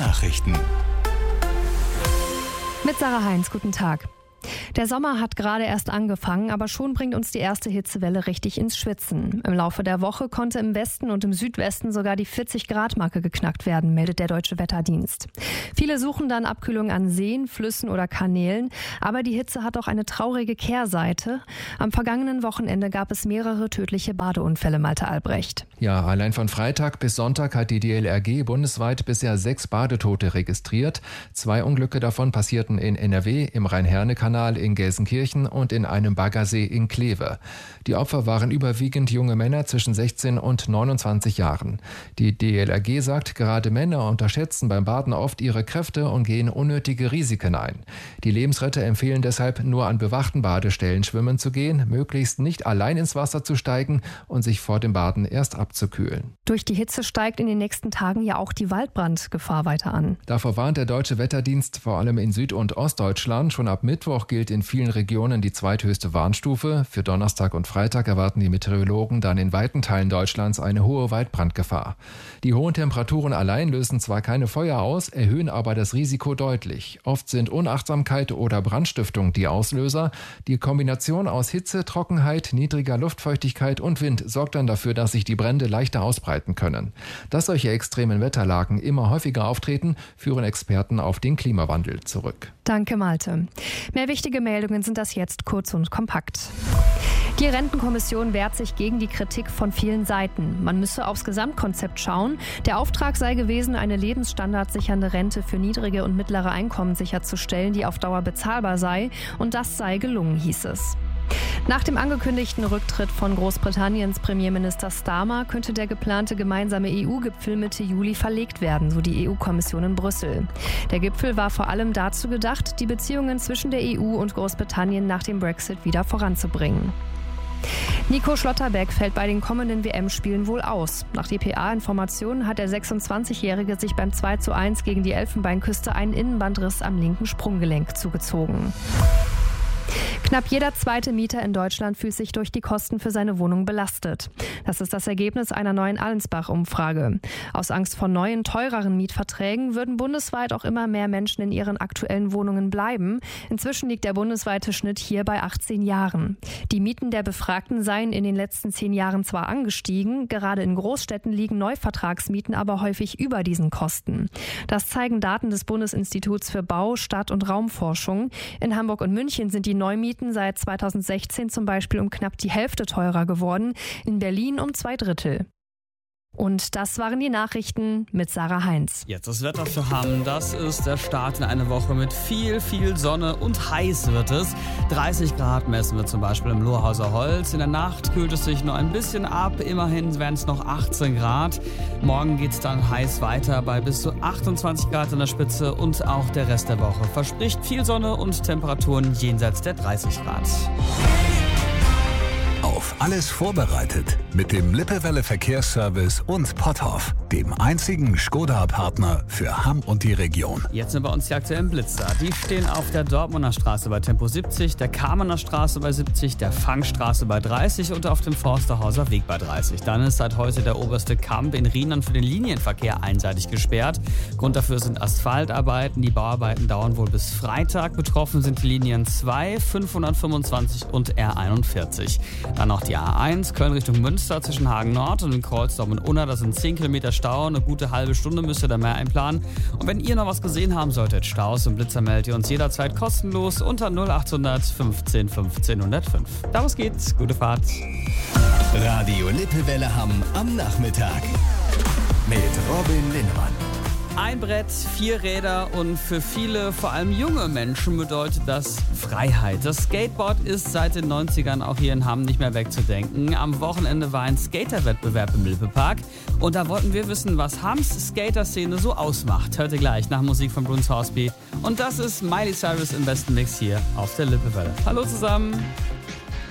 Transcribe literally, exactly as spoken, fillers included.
Nachrichten. Mit Sarah Heinz, guten Tag. Der Sommer hat gerade erst angefangen, aber schon bringt uns die erste Hitzewelle richtig ins Schwitzen. Im Laufe der Woche konnte im Westen und im Südwesten sogar die vierzig-Grad-Marke geknackt werden, meldet der Deutsche Wetterdienst. Viele suchen dann Abkühlung an Seen, Flüssen oder Kanälen, aber die Hitze hat auch eine traurige Kehrseite. Am vergangenen Wochenende gab es mehrere tödliche Badeunfälle, Malte Albrecht. Ja, allein von Freitag bis Sonntag hat die D L R G bundesweit bisher sechs Badetote registriert. Zwei Unglücke davon passierten in N R W, im Rhein-Herne-Kanal, in Gelsenkirchen und in einem Baggersee in Kleve. Die Opfer waren überwiegend junge Männer zwischen sechzehn und neunundzwanzig Jahren. Die D L R G sagt, gerade Männer unterschätzen beim Baden oft ihre Kräfte und gehen unnötige Risiken ein. Die Lebensretter empfehlen deshalb, nur an bewachten Badestellen schwimmen zu gehen, möglichst nicht allein ins Wasser zu steigen und sich vor dem Baden erst abzukühlen. Durch die Hitze steigt in den nächsten Tagen ja auch die Waldbrandgefahr weiter an. Davor warnt der Deutsche Wetterdienst vor allem in Süd- und Ostdeutschland. Schon ab Mittwoch gilt in vielen Regionen die zweithöchste Warnstufe. Für Donnerstag und Freitag erwarten die Meteorologen dann in weiten Teilen Deutschlands eine hohe Waldbrandgefahr. Die hohen Temperaturen allein lösen zwar keine Feuer aus, erhöhen aber das Risiko deutlich. Oft sind Unachtsamkeit oder Brandstiftung die Auslöser. Die Kombination aus Hitze, Trockenheit, niedriger Luftfeuchtigkeit und Wind sorgt dann dafür, dass sich die Brände leichter ausbreiten können. Dass solche extremen Wetterlagen immer häufiger auftreten, führen Experten auf den Klimawandel zurück. Danke, Malte. Mehr wichtige Meldungen sind das jetzt kurz und kompakt. Die Rentenkommission wehrt sich gegen die Kritik von vielen Seiten. Man müsse aufs Gesamtkonzept schauen. Der Auftrag sei gewesen, eine lebensstandardsichernde Rente für niedrige und mittlere Einkommen sicherzustellen, die auf Dauer bezahlbar sei. Und das sei gelungen, hieß es. Nach dem angekündigten Rücktritt von Großbritanniens Premierminister Starmer könnte der geplante gemeinsame E U-Gipfel Mitte Juli verlegt werden, so die E U-Kommission in Brüssel. Der Gipfel war vor allem dazu gedacht, die Beziehungen zwischen der E U und Großbritannien nach dem Brexit wieder voranzubringen. Nico Schlotterbeck fällt bei den kommenden W M-Spielen wohl aus. Nach D P A-Informationen hat der sechsundzwanzigjährige sich beim zwei zu eins gegen die Elfenbeinküste einen Innenbandriss am linken Sprunggelenk zugezogen. Knapp jeder zweite Mieter in Deutschland fühlt sich durch die Kosten für seine Wohnung belastet. Das ist das Ergebnis einer neuen Allensbach-Umfrage. Aus Angst vor neuen, teureren Mietverträgen würden bundesweit auch immer mehr Menschen in ihren aktuellen Wohnungen bleiben. Inzwischen liegt der bundesweite Schnitt hier bei achtzehn Jahren. Die Mieten der Befragten seien in den letzten zehn Jahren zwar angestiegen, gerade in Großstädten liegen Neuvertragsmieten aber häufig über diesen Kosten. Das zeigen Daten des Bundesinstituts für Bau-, Stadt- und Raumforschung. In Hamburg und München sind die Neumieten seit zweitausendsechzehn zum Beispiel um knapp die Hälfte teurer geworden, in Berlin um zwei Drittel. Und das waren die Nachrichten mit Sarah Heinz. Jetzt das Wetter für Hamm. Das ist der Start in eine Woche mit viel, viel Sonne und heiß wird es. dreißig Grad messen wir zum Beispiel im Lohhauser Holz. In der Nacht kühlt es sich noch ein bisschen ab. Immerhin wären es noch achtzehn Grad. Morgen geht es dann heiß weiter bei bis zu achtundzwanzig Grad an der Spitze. Und auch der Rest der Woche verspricht viel Sonne und Temperaturen jenseits der dreißig Grad. Auf alles vorbereitet mit dem Lippewelle Verkehrsservice und Potthoff, dem einzigen Skoda-Partner für Hamm und die Region. Jetzt sind bei uns die aktuellen Blitzer. Die stehen auf der Dortmunder Straße bei Tempo siebzig, der Kamener Straße bei siebzig, der Fangstraße bei dreißig und auf dem Forsterhauser Weg bei dreißig. Dann ist seit heute der oberste Kamp in Rheinland für den Linienverkehr einseitig gesperrt. Grund dafür sind Asphaltarbeiten. Die Bauarbeiten dauern wohl bis Freitag. Betroffen sind die Linien zwei, fünfhundertfünfundzwanzig und R einundvierzig. Dann noch die A eins, Köln Richtung Münster zwischen Hagen Nord und Kreuzdorf und Unna. Das sind zehn Kilometer Stau. Eine gute halbe Stunde müsst ihr da mehr einplanen. Und wenn ihr noch was gesehen haben solltet, Staus und Blitzer, meldet ihr uns jederzeit kostenlos unter null achthundert fünfzehn fünfzehn hundertfünf. Daraus geht's. Gute Fahrt. Radio Lippewelle Hamm am Nachmittag mit Robin Linnemann. Ein Brett, vier Räder und für viele, vor allem junge Menschen, bedeutet das Freiheit. Das Skateboard ist seit den neunzigern auch hier in Hamm nicht mehr wegzudenken. Am Wochenende war ein Skaterwettbewerb im Lippepark und da wollten wir wissen, was Hamms Skater-Szene so ausmacht. Hört ihr gleich nach Musik von Bruce Horsby. Und das ist Miley Cyrus im besten Mix hier auf der Lippewelle. Hallo zusammen!